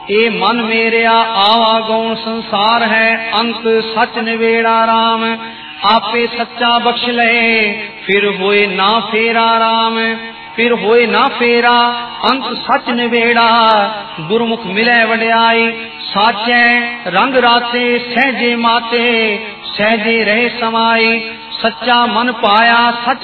ए मन मेरिया आवा गौण संसार है, अंत सच निवेड़ा राम। आपे सच्चा बख्श ले, फिर होए ना फेरा राम। फिर होए ना फेरा, अंत सच निवेड़ा। गुरमुख मिले वड्याई, साचे रंग राते। सहजे माते सहजे रहे समाई, सच्चा मन पाया सच